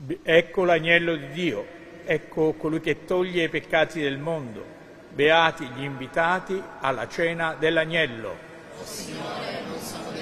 Ecco l'agnello di Dio, ecco colui che toglie i peccati del mondo. Beati gli invitati alla cena dell'agnello. Oh Signore, non sono